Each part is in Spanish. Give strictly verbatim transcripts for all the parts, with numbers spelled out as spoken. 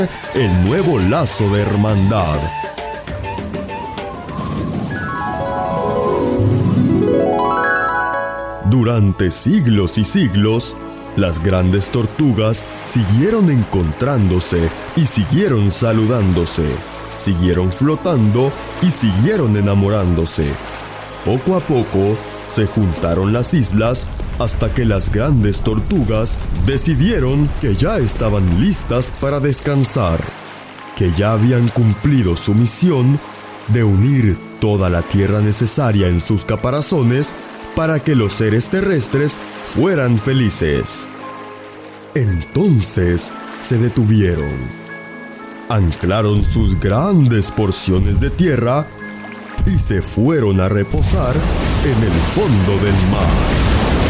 el nuevo lazo de hermandad. Durante siglos y siglos, las grandes tortugas siguieron encontrándose y siguieron saludándose, siguieron flotando y siguieron enamorándose. Poco a poco se juntaron las islas hasta que las grandes tortugas decidieron que ya estaban listas para descansar, que ya habían cumplido su misión de unir toda la tierra necesaria en sus caparazones para que los seres terrestres fueran felices. Entonces se detuvieron, anclaron sus grandes porciones de tierra y se fueron a reposar en el fondo del mar.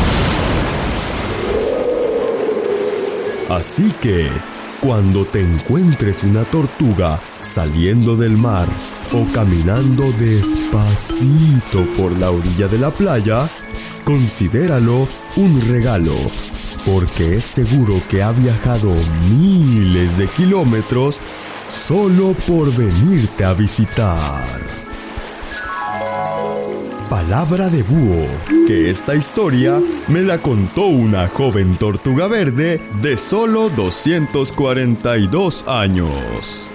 Así que, cuando te encuentres una tortuga saliendo del mar o caminando despacito por la orilla de la playa, considéralo un regalo, porque es seguro que ha viajado miles de kilómetros solo por venirte a visitar. Palabra de búho, que esta historia me la contó una joven tortuga verde de solo doscientos cuarenta y dos años.